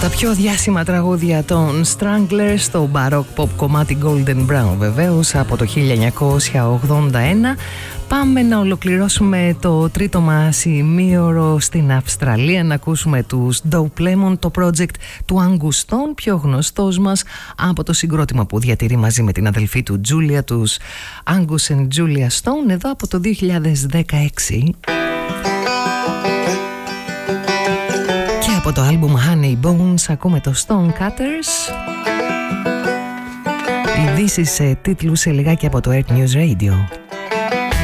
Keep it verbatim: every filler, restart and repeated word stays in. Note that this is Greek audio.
Τα πιο διάσημα τραγούδια των Stranglers στο baroque pop κομμάτι Golden Brown, βεβαίως, από το χίλια εννιακόσια ογδόντα ένα. Πάμε να ολοκληρώσουμε το τρίτο μας ημίωρο στην Αυστραλία, να ακούσουμε τους Dope Lemon, το project του Angus Stone, πιο γνωστός μας από το συγκρότημα που διατηρεί μαζί με την αδελφή του Julia, τους Angus and Julia Stone, εδώ από το δύο χιλιάδες δεκαέξι. Από το άλμπουμ Honey Bones ακούμε το Stonecutters. Ειδήσεις σε τίτλους σε λιγάκι από το Earth News Radio.